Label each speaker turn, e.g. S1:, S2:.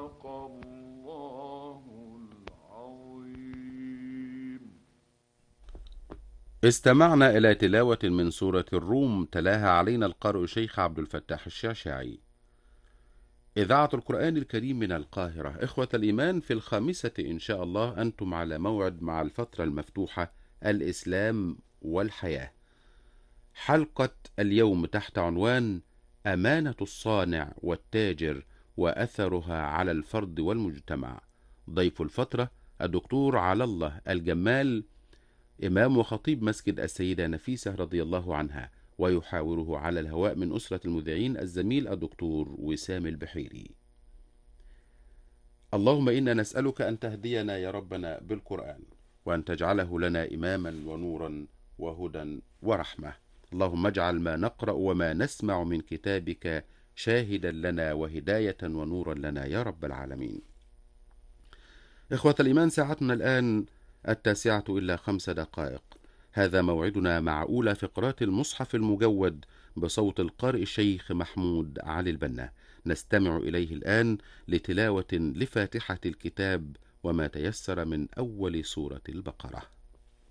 S1: صدق الله العظيم.
S2: استمعنا إلى تلاوة من سورة الروم تلاها علينا القارئ شيخ عبد الفتاح الشعشاعي. إذاعة القرآن الكريم من القاهرة. إخوة الإيمان، في 5 إن شاء الله أنتم على موعد مع الفترة المفتوحة الإسلام والحياة. حلقة اليوم تحت عنوان أمانة الصانع والتاجر وأثرها على الفرد والمجتمع. ضيف الفترة الدكتور على الله الجمال، إمام وخطيب مسجد السيدة نفيسة رضي الله عنها، ويحاوره على الهواء من أسرة المذيعين الزميل الدكتور وسام البحيري. اللهم إنا نسألك أن تهدينا يا ربنا بالقرآن، وأن تجعله لنا إماما ونورا وهدى ورحمة. اللهم اجعل ما نقرأ وما نسمع من كتابك شاهدا لنا وهداية ونورا لنا يا رب العالمين. إخوة الإيمان، ساعتنا الآن 9:05. هذا موعدنا مع أولى فقرات المصحف المجود بصوت القارئ الشيخ محمود علي البنا. نستمع إليه الآن لتلاوة لفاتحة الكتاب وما تيسر من أول سورة البقرة.